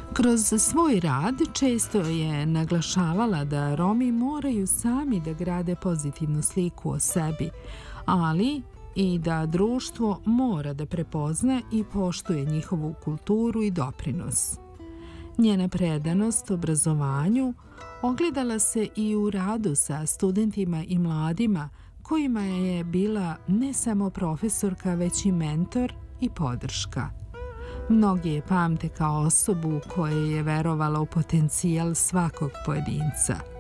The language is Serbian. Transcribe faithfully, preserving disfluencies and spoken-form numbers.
Kroz svoj rad često je naglašavala da Romi moraju sami da grade pozitivnu sliku o sebi, ali i da društvo mora da prepozna i poštuje njihovu kulturu i doprinos. Njena predanost obrazovanju ogledala se i u radu sa studentima i mladima kojima je bila ne samo profesorka, već i mentor i podrška. Mnogi je pamte kao osobu koja je verovala u potencijal svakog pojedinca.